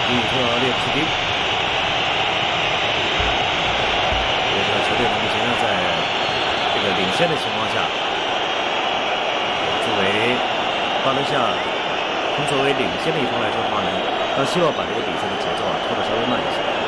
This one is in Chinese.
因特列夫斯基。这个球队呢，目前呢，在这个领先的情况下，作为巴伦西亚，从作为领先的一方来说的话呢，他希望把这个比赛的节奏拖得稍微慢一些。